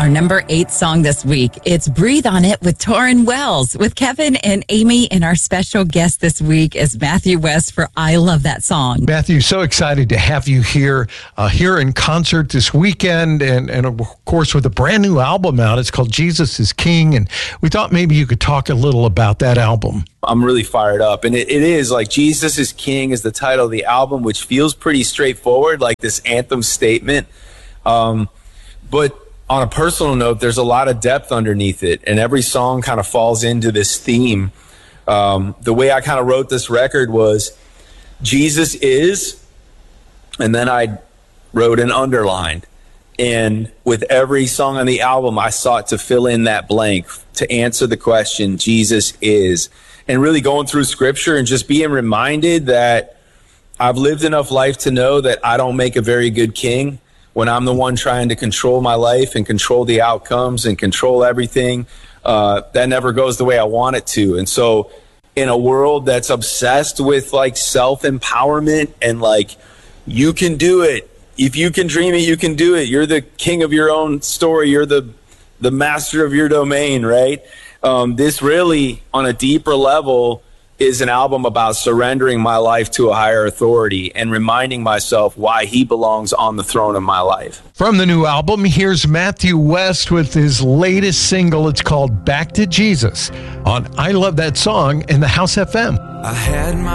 our number 8 song this week. It's Breathe on It with Torrin Wells with Kevin and Amy. And our special guest this week is Matthew West for I Love That Song. Matthew, so excited to have you here in concert this weekend. And of course, with a brand new album out. It's called Jesus is King. And we thought maybe you could talk a little about that album. I'm really fired up. And it is like Jesus is King is the title of the album, which feels pretty straightforward, like this anthem statement. But on a personal note, there's a lot of depth underneath it. And every song kind of falls into this theme. The way I kind of wrote this record was Jesus is, and then I wrote an underlined. And with every song on the album, I sought to fill in that blank to answer the question, Jesus is. And really going through scripture and just being reminded that I've lived enough life to know that I don't make a very good king. When I'm the one trying to control my life and control the outcomes and control everything, that never goes the way I want it to. And so in a world that's obsessed with like self-empowerment and like, you can do it. If you can dream it, you can do it. You're the king of your own story. You're the master of your domain, right? This really, on a deeper level, is an album about surrendering my life to a higher authority and reminding myself why he belongs on the throne of my life. From the new album, here's Matthew West with his latest single. It's called Back to Jesus on I Love That Song in the House FM. I had my